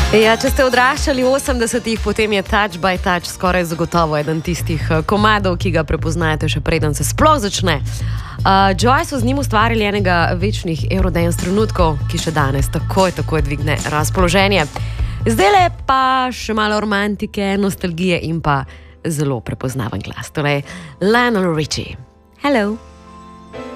Ja, če ste odraščali v 80-ih, potem je Touch by Touch skoraj zagotovo eden tistih komadov, ki ga prepoznajete še preden se sploh začne. Joy so z njim ustvarili enega večnih Eurodance trenutkov, ki še danes takoj dvigne razpoloženje. Zdajle pa še malo romantike, nostalgije in pa zelo prepoznaven glas. Torej, Lionel Richie. Hello!